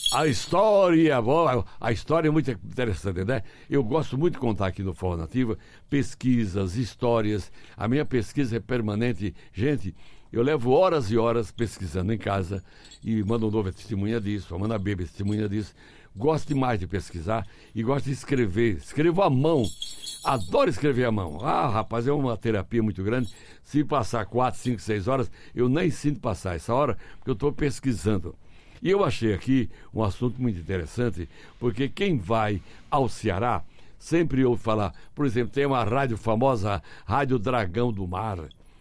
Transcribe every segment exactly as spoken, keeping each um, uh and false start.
A história, boa, a história é muito interessante, né? Eu gosto muito de contar aqui no Forró Nativa pesquisas, histórias. A minha pesquisa é permanente. Gente, eu levo horas e horas pesquisando em casa e Mano Novo é testemunha disso, a Mana Baby é testemunha disso. Gosto demais de pesquisar e gosto de escrever. Escrevo à mão. Adoro escrever à mão. Ah, rapaz, é uma terapia muito grande. Se passar quatro, cinco, seis horas, eu nem sinto passar essa hora, porque eu estou pesquisando. E eu achei aqui um assunto muito interessante, porque quem vai ao Ceará sempre ouve falar, por exemplo, tem uma rádio famosa, Rádio Dragão do Mar.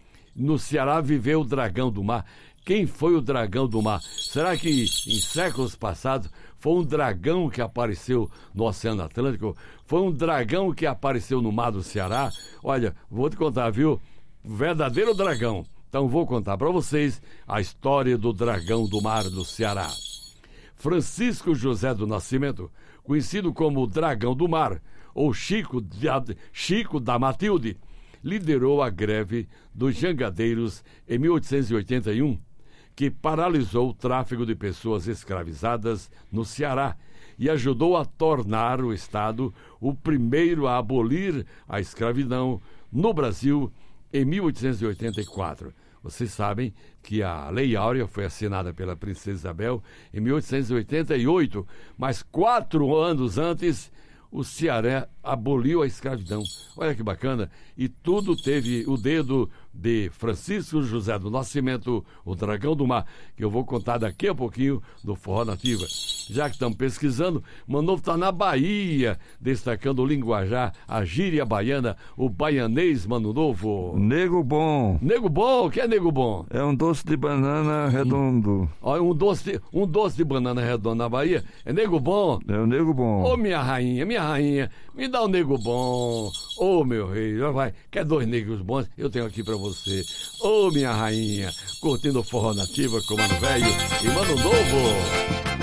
No Ceará viveu o Dragão do Mar. Quem foi o Dragão do Mar? Será que em séculos passados foi um dragão que apareceu no Oceano Atlântico? Foi um dragão que apareceu no mar do Ceará? Olha, vou te contar, viu? Verdadeiro dragão. Então vou contar para vocês a história do Dragão do Mar do Ceará. Francisco José do Nascimento, conhecido como Dragão do Mar, ou Chico, Chico da Matilde, liderou a greve dos jangadeiros em mil oitocentos e oitenta e um, que paralisou o tráfico de pessoas escravizadas no Ceará e ajudou a tornar o Estado o primeiro a abolir a escravidão no Brasil em mil oitocentos e oitenta e quatro. Vocês sabem que a Lei Áurea foi assinada pela Princesa Isabel em mil oitocentos e oitenta e oito, mas quatro anos antes o Ceará aboliu a escravidão. Olha que bacana. E tudo teve o dedo de Francisco José do Nascimento, o Dragão do Mar, que eu vou contar daqui a pouquinho do Forró Nativa. Já que estamos pesquisando, Mano Novo está na Bahia, destacando o linguajar, a gíria baiana, o baianês Mano Novo. Nego bom. Nego bom? O que é nego bom? É um doce de banana redondo. Olha, um doce, de, um doce de banana redondo na Bahia. É nego bom? É o nego bom. Ô, minha rainha, minha rainha, me dá um nego bom. Ô, meu rei, vai. Quer dois negros bons? Eu tenho aqui pra você. Ô, minha rainha, curtindo o Forró Nativa com Mano Velho e Mano Novo.